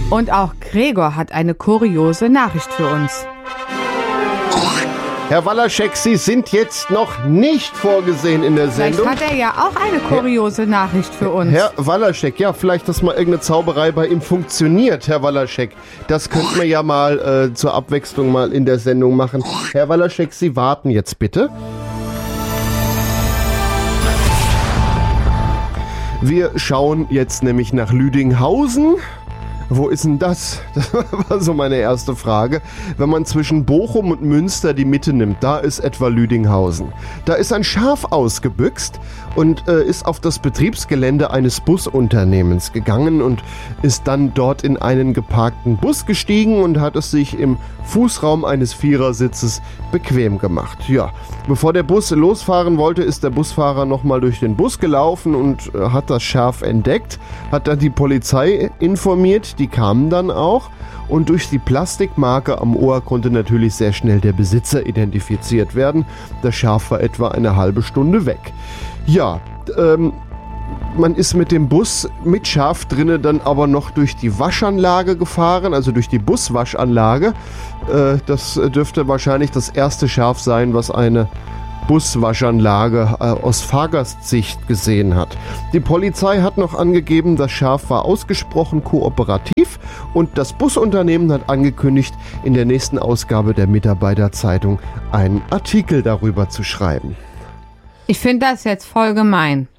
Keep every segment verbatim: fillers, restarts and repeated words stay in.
Und auch Gregor hat eine kuriose Nachricht für uns. Herr Walaschek, Sie sind jetzt noch nicht vorgesehen in der Sendung. Vielleicht hat er ja auch eine kuriose Herr, Nachricht für uns. Herr Walaschek, ja, vielleicht, dass mal irgendeine Zauberei bei ihm funktioniert, Herr Walaschek. Das könnten wir ja mal äh, zur Abwechslung mal in der Sendung machen. Herr Walaschek, Sie warten jetzt bitte. Wir schauen jetzt nämlich nach Lüdinghausen. Wo ist denn das? Das war so meine erste Frage. Wenn man zwischen Bochum und Münster die Mitte nimmt, da ist etwa Lüdinghausen. Da ist ein Schaf ausgebüxt und äh, ist auf das Betriebsgelände eines Busunternehmens gegangen und ist dann dort in einen geparkten Bus gestiegen und hat es sich im Fußraum eines Vierersitzes bequem gemacht. Ja, bevor der Bus losfahren wollte, ist der Busfahrer nochmal durch den Bus gelaufen und äh, hat das Schaf entdeckt, hat dann die Polizei informiert. Die kamen dann auch und durch die Plastikmarke am Ohr konnte natürlich sehr schnell der Besitzer identifiziert werden. Das Schaf war etwa eine halbe Stunde weg. Ja, ähm, man ist mit dem Bus mit Schaf drinne dann aber noch durch die Waschanlage gefahren, also durch die Buswaschanlage. Äh, das dürfte wahrscheinlich das erste Schaf sein, was eine Buswaschanlage äh, aus Fahrgastsicht gesehen hat. Die Polizei hat noch angegeben, das Schaf war ausgesprochen kooperativ und das Busunternehmen hat angekündigt, in der nächsten Ausgabe der Mitarbeiterzeitung einen Artikel darüber zu schreiben. Ich finde das jetzt voll gemein.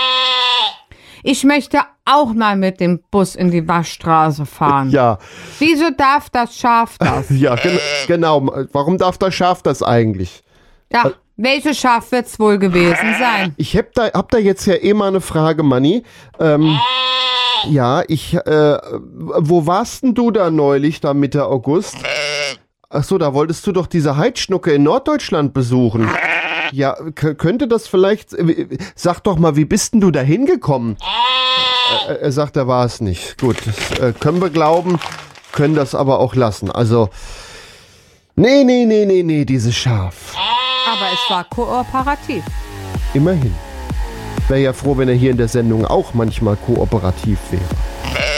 Ich möchte auch mal mit dem Bus in die Waschstraße fahren. Ja. Wieso darf das Schaf das? Ja, gen- genau. Warum darf das Schaf das eigentlich? Ja, welches Schaf wird's wohl gewesen sein? Ich hab da, hab da jetzt ja eh mal eine Frage, Manni. Ähm, ja, ich, äh, wo warst denn du da neulich, da Mitte August? Ach so, da wolltest du doch diese Heidschnucke in Norddeutschland besuchen. Ja, k- könnte das vielleicht, äh, sag doch mal, wie bist denn du da hingekommen? Äh, er sagt, er war es nicht. Gut, das äh, können wir glauben, können das aber auch lassen. Also, nee, nee, nee, nee, nee, dieses Schaf. Aber es war kooperativ. Immerhin. Wäre ja froh, wenn er hier in der Sendung auch manchmal kooperativ wäre.